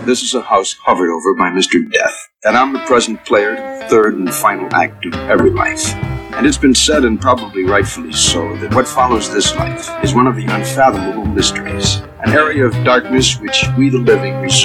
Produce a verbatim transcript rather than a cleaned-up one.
This is a house hovered over by Mister Death, an omnipresent player to the third and final act of every life. And it's been said, and probably rightfully so, that what follows this life is one of the unfathomable mysteries, an area of darkness which we the living reserve